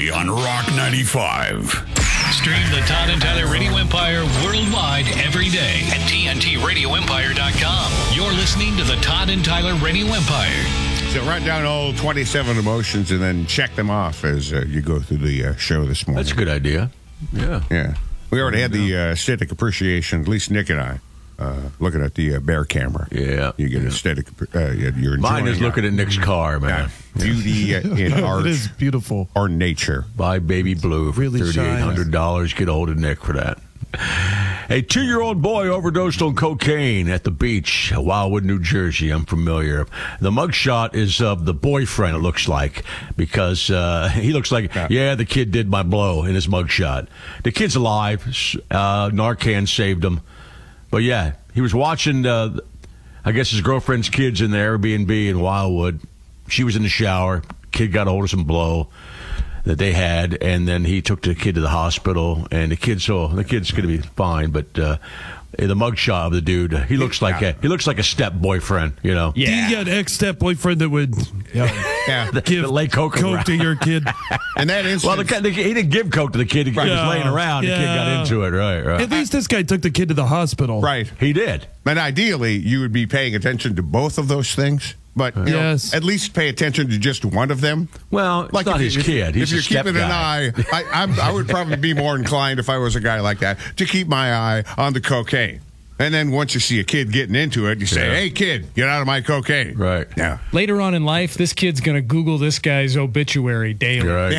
only on Rock 95. Stream the Todd and Tyler Radio Empire worldwide every day at TNTRadioEmpire.com. You're listening to the Todd and Tyler Radio Empire. So write down all 27 emotions and then check them off as you go through the show this morning. That's a good idea. Yeah. Yeah. We already had the aesthetic appreciation, at least Nick and I, looking at the bear camera. Yeah. You get aesthetic. You're Mine is enjoying looking at Nick's car, man. beauty in art. It is beautiful. Or nature. Buy Baby Blue for Really $3,800. Get a hold of Nick for that. A 2-year-old boy overdosed on cocaine at the beach, Wildwood, New Jersey. I'm familiar. The mugshot is of the boyfriend, it looks like, because he looks like, the kid did my blow in his mugshot. The kid's alive. Narcan saved him. But, yeah, he was watching, I guess, his girlfriend's kids in the Airbnb in Wildwood. She was in the shower. Kid got a hold of some blow that they had, and then he took the kid to the hospital, and the kid's going to be fine, but the mugshot of the dude, he looks like a step boyfriend, you know. Yeah. You got an ex-step boyfriend that would give lay coke to your kid. And that instance, well, he didn't give coke to the kid. He was laying around. Yeah. The kid got into it. Right. At least this guy took the kid to the hospital. Right. He did. And ideally, you would be paying attention to both of those things. But you know, at least pay attention to just one of them. Well, it's not his kid. He's if you're a step keeping guy. an eye, I would probably be more inclined if I was a guy like that to keep my eye on the cocaine. And then once you see a kid getting into it, you say, "Hey, kid, get out of my cocaine." Right. Yeah. Later on in life, this kid's going to Google this guy's obituary daily. Right.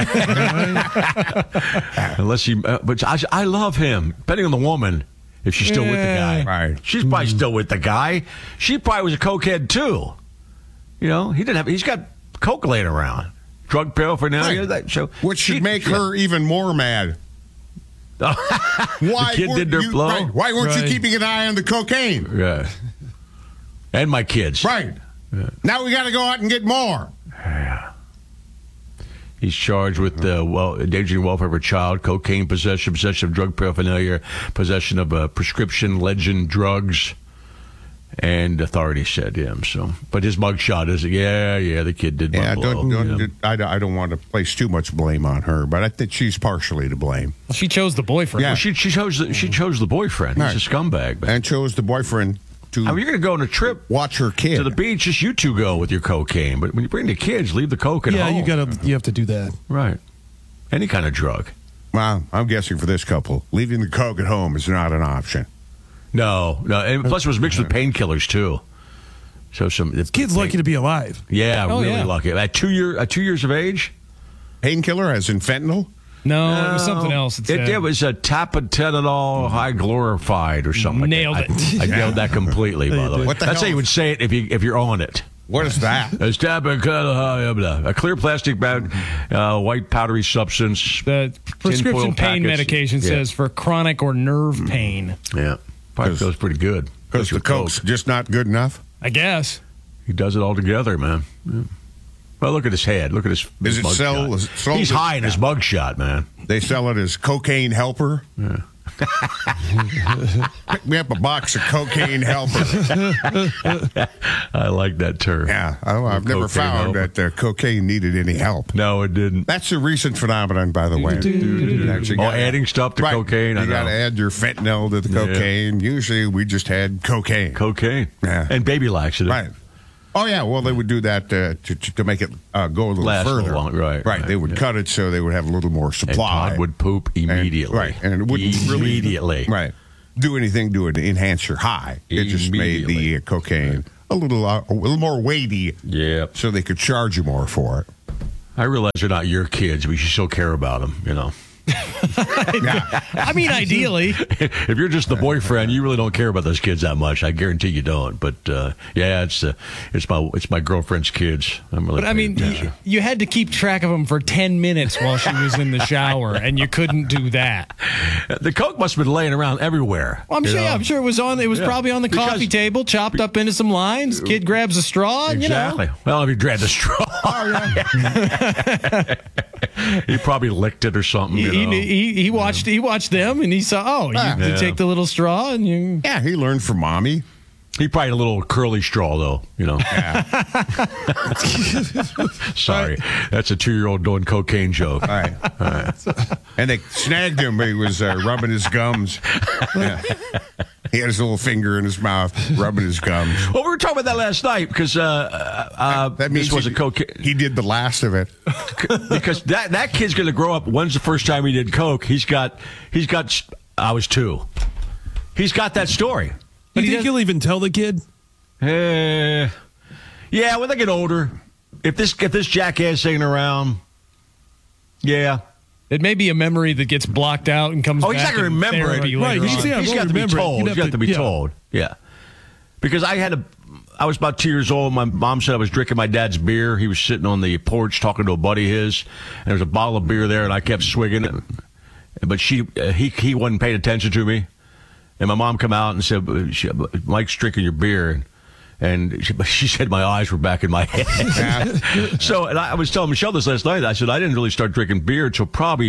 Yeah. Unless you, but I love him. Depending on the woman, if she's still with the guy. Right. She's probably still with the guy. She probably was a cokehead too. You know, he's got coke laying around. Drug paraphernalia. Right. So which should make her even more mad. Why the kid did their blow? Right. Why weren't you keeping an eye on the cocaine? Yeah. And my kids. Right. Yeah. Now we got to go out and get more. Yeah. He's charged with endangering welfare of a child, cocaine possession of drug paraphernalia, possession of prescription legend drugs. And authorities said him. So, but his mugshot is the kid did my blow. I don't want to place too much blame on her, but I think she's partially to blame. Well, she chose the boyfriend. Yeah, well, she chose the boyfriend. Right. He's a scumbag, man. And chose the boyfriend to. You're going to go on a trip, watch her kid to the beach. Just you two go with your cocaine. But when you bring the kids, leave the coke at home. You have to do that. Right. Any kind of drug. Well, I'm guessing for this couple, leaving the coke at home is not an option. No, and plus it was mixed with painkillers too. So kid's lucky to be alive. Yeah, really lucky. At 2 years of age, painkiller as in fentanyl. No, it was something else. It was a tapatenol high glorified or something. Nailed like it. I nailed that completely. By the way, that's how you would say it if you're on it. What is that? It's a clear plastic bag, white powdery substance. The prescription pain medication says for chronic or nerve pain. Yeah. Probably feels pretty good. Because the coke's just not good enough? I guess. He does it all together, man. Yeah. Well, look at his head. Look at his mugshot. He's high in his mugshot, man. They sell it as cocaine helper? Yeah. Pick me up a box of cocaine helper. I like that term. Yeah. I've never found that cocaine needed any help. No, it didn't. That's a recent phenomenon, by the way. Adding stuff to cocaine. You got to add your fentanyl to the cocaine. Usually we just had cocaine. Yeah. And baby laxative. Right. Oh, yeah. Well, they would do that to make it go a little further. Right. They would cut it so they would have a little more supply. And Todd would poop immediately. And it wouldn't immediately. Really do anything to enhance your high. It just made the cocaine a little more weighty. Yeah. So they could charge you more for it. I realize they're not your kids, but you should still care about them, you know. I mean, ideally. If you're just the boyfriend, you really don't care about those kids that much. I guarantee you don't. But it's my girlfriend's kids. But I mean, you had to keep track of them for 10 minutes while she was in the shower, and you couldn't do that. The coke must have been laying around everywhere. Well, I'm sure it was on. It was probably on the coffee table, chopped up into some lines. Kid grabs a straw. Exactly. Well, if he grabbed a straw, he probably licked it or something. He watched them and he saw. You take the little straw and you. Yeah, he learned from mommy. He probably had a little curly straw, though, you know. Sorry. That's a 2-year-old doing cocaine joke. All right. And they snagged him. He was rubbing his gums. Yeah. He had his little finger in his mouth, rubbing his gums. Well, we were talking about that last night because That means this was a cocaine. He did the last of it. Because that kid's going to grow up. When's the first time he did coke? He's got. I was 2. He's got that story. You think he'll even tell the kid? Yeah, when they get older, if this jackass ain't around, yeah. It may be a memory that gets blocked out and comes back. He's not going to remember it. Right. He's got to be told. He's got to be told. Yeah. Because I was about 2 years old. My mom said I was drinking my dad's beer. He was sitting on the porch talking to a buddy of his, and there was a bottle of beer there, and I kept swigging it. But he wasn't paying attention to me. And my mom come out and said, Mike's drinking your beer. And she said my eyes were back in my head. So, and I was telling Michelle this last night. I said I didn't really start drinking beer until probably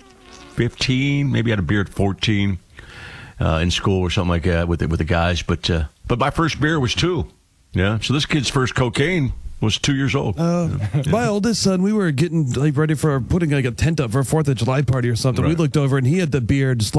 15. Maybe I had a beer at 14 in school or something like that with the guys. But my first beer was 2. Yeah. So this kid's first cocaine was 2 years old. My oldest son, we were getting ready for putting a tent up for a 4th of July party or something. Right. We looked over and he had the beer just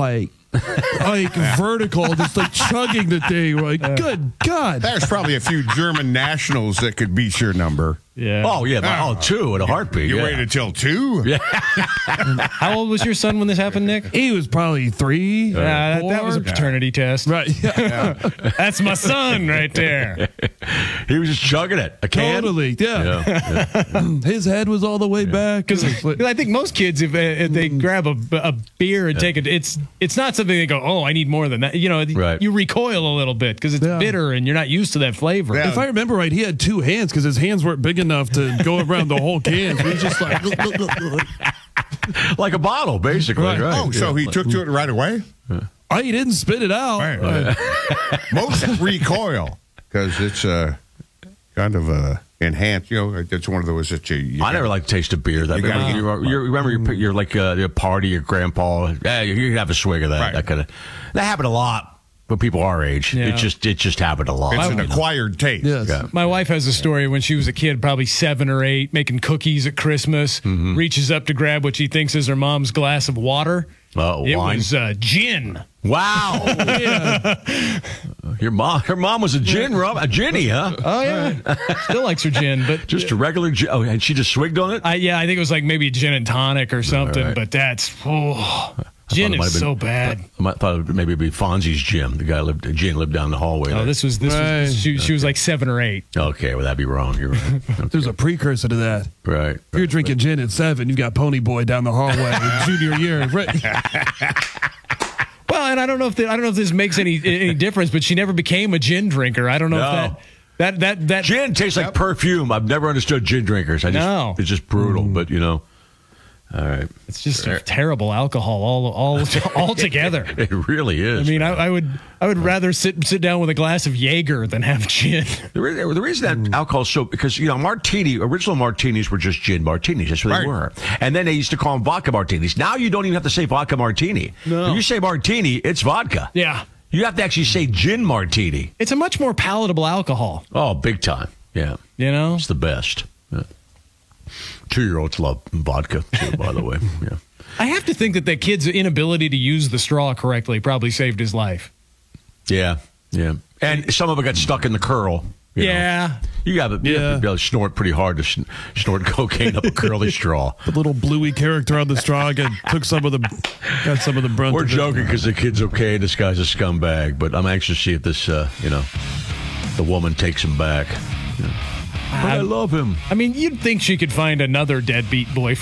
vertical, just chugging the thing. We're like, good God. There's probably a few German nationals that could beat your number. Yeah. Oh, yeah. 2 at a heartbeat. You yeah. waited till 2? Yeah. How old was your son when this happened, Nick? He was probably 3. That was a paternity test. Right. That's my son right there. He was just chugging it. A can? Totally. Yeah. His head was all the way back. Because I think most kids, if they grab a beer and take it, it's not something they go, oh, I need more than that. You know, Right. You recoil a little bit because it's bitter and you're not used to that flavor. Yeah. If I remember right, he had 2 hands because his hands weren't big enough to go around the whole can. So he was just like, Like a bottle, basically. Right. Oh, so he took to it right away? he didn't spit it out. Right. Most recoil because it's kind of enhanced. You know, it's one of those that you I never liked the taste of beer. That you remember you're like a party, your grandpa. Yeah, you can have a swig of that. Right. That happened a lot with people our age. Yeah. It just happened a lot. It's an acquired taste. Yes. Yeah. My wife has a story when she was a kid, probably 7 or 8, making cookies at Christmas, reaches up to grab what she thinks is her mom's glass of water. It Wine. was gin. Wow. Her mom was a ginny, huh? Oh, yeah. Still likes her gin, but Just a regular gin. Oh, and she just swigged on it? I think it was like maybe gin and tonic or something, All right. but gin it might have is been- so bad. I thought maybe it'd be Fonzie's gym. The guy lived down the hallway. Oh, there. this was she was like 7 or 8. Okay, well, that'd be wrong. You're right. There's a precursor to that. Right. If you're drinking gin at 7, you've got Pony Boy down the hallway in junior year. Right. Well, and I don't know if this makes any difference, but she never became a gin drinker. I don't know if that Gin tastes like perfume. I've never understood gin drinkers. No. It's just brutal, but you know. All right. it's just a terrible alcohol all together. It really is. I mean, I would rather sit down with a glass of Jaeger than have gin. The reason that alcohol is so, because, you know, original martinis were just gin martinis. That's what they were. And then they used to call them vodka martinis. Now you don't even have to say vodka martini. No. If you say martini, it's vodka. Yeah. You have to actually say gin martini. It's a much more palatable alcohol. Oh, big time. Yeah. You know? It's the best. Yeah. 2-year-olds love vodka, too, by the way. Yeah. I have to think that that kid's inability to use the straw correctly probably saved his life. Yeah. Yeah. And some of it got stuck in the curl. You know. You have to be able to snort pretty hard to snort cocaine up a curly straw. The little bluey character on the straw got some of the brunt. We're of it. joking because the kid's okay. This guy's a scumbag, but I'm anxious to see if this, the woman takes him back. But I love him. I mean, you'd think she could find another deadbeat boyfriend.